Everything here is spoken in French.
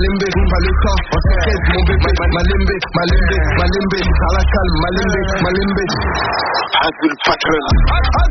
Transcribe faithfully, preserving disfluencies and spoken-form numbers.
Malembe, pas le temps, on s'inquiète, mon bébé. Malembe, Malembe, Malembe, à la calme, Malembe, Malembe. Abdul Patron.